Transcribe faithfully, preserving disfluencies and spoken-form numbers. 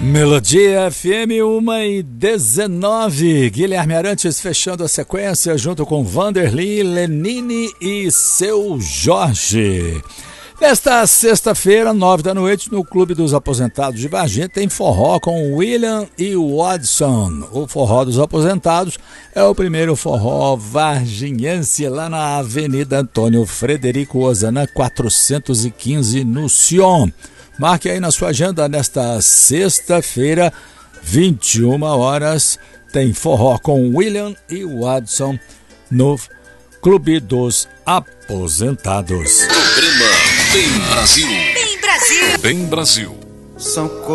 Melodia F M uma e dezenove. Guilherme Arantes fechando a sequência junto com Vanderly, Lenine e Seu Jorge. Nesta sexta-feira, nove da noite, no Clube dos Aposentados de Varginha, tem forró com William e Watson. O forró dos aposentados é o primeiro forró varginhense lá na Avenida Antônio Frederico Ozana, quatrocentos e quinze, no Sion. Marque aí na sua agenda, nesta sexta-feira, vinte e uma horas, tem forró com William e Watson no Clube dos Aposentados. Programa Bem Brasil. Bem Brasil. Bem Brasil. São